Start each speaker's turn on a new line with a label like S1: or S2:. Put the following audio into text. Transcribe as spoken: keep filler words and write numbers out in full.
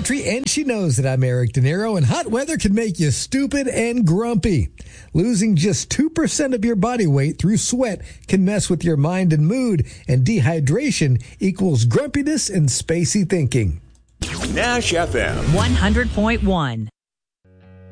S1: country, and she knows that I'm Eric De Niro, and hot weather can make you stupid and grumpy. Losing just two percent of your body weight through sweat can mess with your mind and mood, and dehydration equals grumpiness and spacey thinking.
S2: Nash F M
S3: one hundred point one.